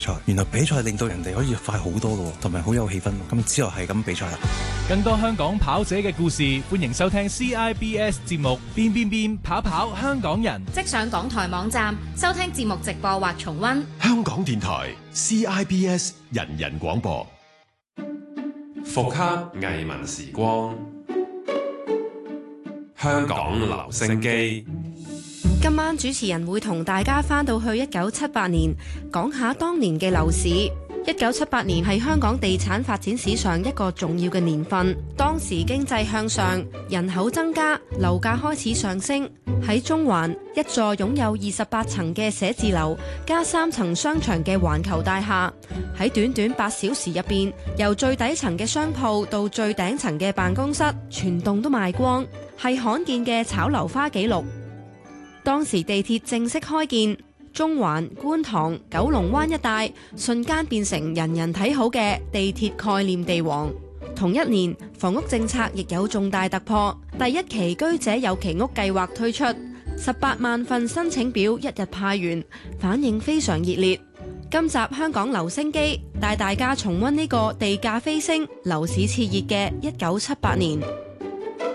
原來比賽令到人哋可以快好多嘅，同埋好有氣氛。咁之後係咁比賽啦。 更多香港跑者嘅故事，歡迎收聽 CIBS 節目變變變跑跑香港人， 即上港台網站收聽節目直播或重溫。 香港電台 CIBS 人人廣播。 復刻藝文時光，香港留聲機。 今晚主持人會同大家翻到去1978年，講下當年嘅樓市。1978年係香港地產發展史上一個重要嘅年份，當時經濟向上，人口增加，樓價開始上升。喺中環，一座擁有28層嘅寫字樓加3層商場嘅環球大廈，喺短短8小時入邊，由最底層嘅商鋪到最頂層嘅辦公室，全棟都賣光，係罕見嘅炒樓花紀錄。當時地鐵正式開建，中環、觀塘、九龍灣一帶瞬間變成人人睇好嘅地鐵概念地王。同一年，房屋政策亦有重大突破，第一期居者有其屋計劃推出，18萬份申請表一日派完，反應非常熱烈。今集香港留聲機帶大家重溫呢個地價飛升、樓市熾熱嘅1978年。